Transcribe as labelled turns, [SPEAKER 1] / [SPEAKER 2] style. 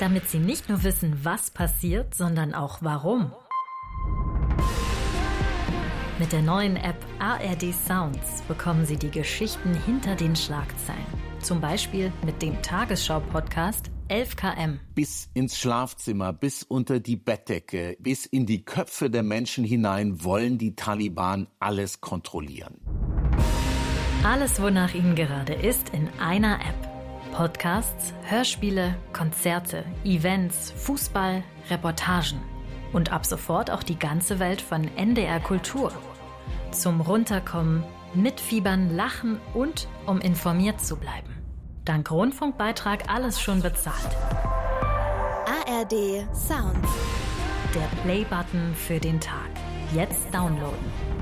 [SPEAKER 1] damit Sie nicht nur wissen, was passiert, sondern auch warum. Mit der neuen App ARD Sounds bekommen Sie die Geschichten hinter den Schlagzeilen. Zum Beispiel mit dem Tagesschau-Podcast 11KM.
[SPEAKER 2] Bis ins Schlafzimmer, bis unter die Bettdecke, bis in die Köpfe der Menschen hinein wollen die Taliban alles kontrollieren.
[SPEAKER 1] Alles, wonach Ihnen gerade ist, in einer App. Podcasts, Hörspiele, Konzerte, Events, Fußball, Reportagen. Und ab sofort auch die ganze Welt von NDR Kultur. Zum Runterkommen, mitfiebern, lachen und um informiert zu bleiben. Dank Rundfunkbeitrag alles schon bezahlt.
[SPEAKER 3] ARD Sounds.
[SPEAKER 1] Der Play-Button für den Tag. Jetzt downloaden.